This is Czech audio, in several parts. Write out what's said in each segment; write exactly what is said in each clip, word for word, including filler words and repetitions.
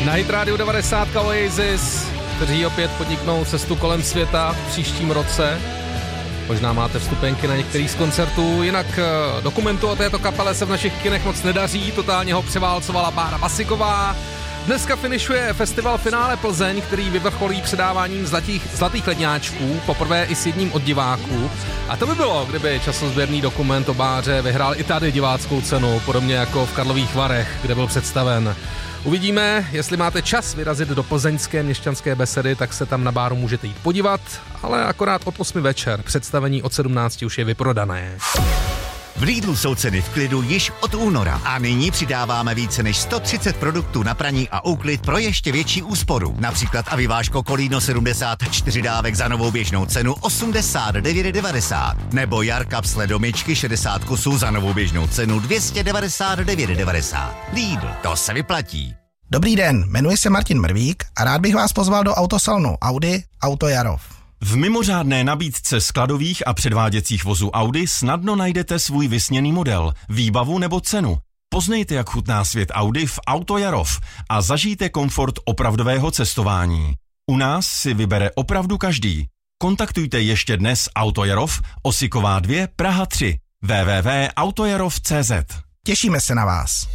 Na Hit Radio devadesát Oasis, kteří opět podniknou cestu kolem světa v příštím roce. Možná máte vstupenky na některý z koncertů, jinak dokumentu o této kapele se v našich kinech moc nedaří, totálně ho převálcovala Bára Basiková. Dneska finišuje festival Finále Plzeň, který vyvrcholí předáváním zlatých, zlatých ledňáčků, poprvé i s jedním od diváků. A to by bylo, kdyby časozběrný dokument o Báře vyhrál i tady diváckou cenu, podobně jako v Karlových Varech, kde byl představen. Uvidíme, jestli máte čas vyrazit do plzeňské měšťanské besedy, tak se tam na Báru můžete jít podívat, ale akorát od osmi večer, představení od sedmnácti už je vyprodané. V Lidlu jsou ceny v klidu již od února a nyní přidáváme více než sto třicet produktů na praní a úklid pro ještě větší úsporu. Například Aviváško Kolíno sedmdesát čtyři dávek za novou běžnou cenu osmdesát devět devadesát nebo Jarkap sledomičky šedesát kusů za novou běžnou cenu dvě stě devadesát devět devadesát. Lidl, to se vyplatí. Dobrý den, jmenuji se Martin Mrvík a rád bych vás pozval do autosalonu Audi Auto Jarov. V mimořádné nabídce skladových a předváděcích vozů Audi snadno najdete svůj vysněný model, výbavu nebo cenu. Poznejte, jak chutná svět Audi v Auto Jarov a zažijte komfort opravdového cestování. U nás si vybere opravdu každý. Kontaktujte ještě dnes Auto Jarov, Osiková dva, Praha tři, w w w tečka autojarov tečka c z. Těšíme se na vás.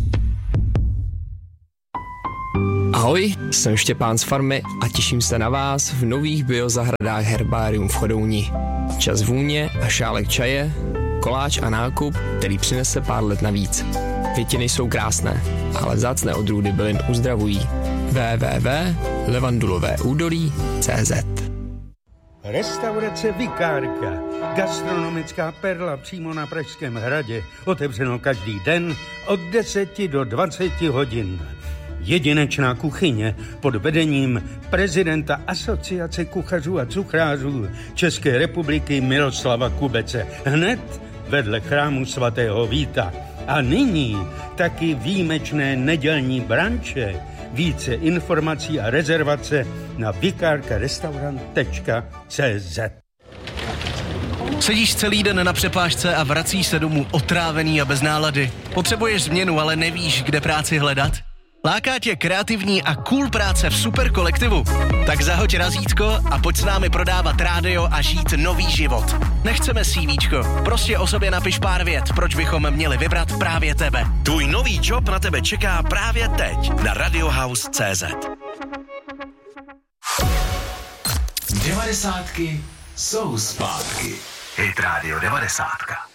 Ahoj, jsem Štěpán z farmy a těším se na vás v nových biozahradách Herbarium v Chodouni. Čas vůně a šálek čaje, koláč a nákup, který přinese pár let navíc. Květiny jsou krásné, ale vzácné odrůdy bylin uzdravují. w w w tečka levandulové údolí tečka c z. Restaurace Vikárka, gastronomická perla přímo na Pražském hradě, otevřeno každý den od deseti do dvaceti hodin. Jedinečná kuchyně pod vedením prezidenta Asociace kuchařů a cukrářů České republiky Miroslava Kubece, hned vedle chrámu svatého Víta. A nyní taky výjimečné nedělní branče. Více informací a rezervace na vikárkarestaurant tečka c z. Sedíš celý den na přepážce a vracíš se domů otrávený a bez nálady. Potřebuješ změnu, ale nevíš, kde práci hledat? Láká tě kreativní a cool práce v super kolektivu? Tak zahoď razítko a pojď s námi prodávat rádio a žít nový život. Nechceme CVčko, prostě o sobě napiš pár vět, proč bychom měli vybrat právě tebe. Tvůj nový job na tebe čeká právě teď na radiohouse tečka c z. Devadesátky jsou zpátky. Hit Radio devadesátka.